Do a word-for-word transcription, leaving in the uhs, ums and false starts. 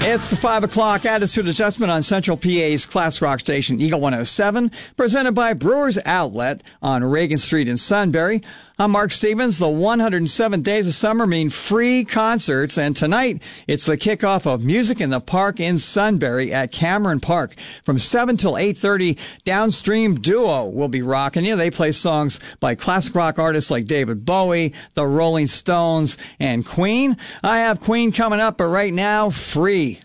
It's the five o'clock Attitude Adjustment on Central P A's class rock station, Eagle one oh seven, presented by Brewers Outlet on Reagan Street in Sunbury. I'm Mark Stevens. The one hundred seven days of summer mean free concerts, and tonight it's the kickoff of Music in the Park in Sunbury at Cameron Park. From seven till eight thirty, Downstream Duo will be rocking you. They play songs by classic rock artists like David Bowie, the Rolling Stones, and Queen. I have Queen coming up, but right now, Free.